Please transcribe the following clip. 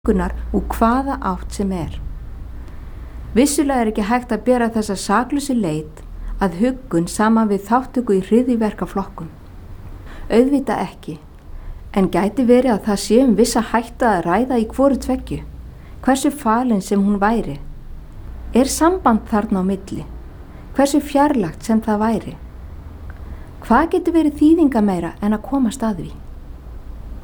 huggunar úr hvaða átt sem er. Vissulega ekki hægt að bera þessa saklausu leit að huggun saman við þátttöku í hryðjuverkaflokkum. Auðvitað ekki, en gæti verið að það sé vissa hættu að ræða í hvoru tveggju, hversu falin sem hún væri. Er samband þarna á milli? Hversu fjarlægt sem það væri? Hvað getur verið þýðingameira en að komast að því?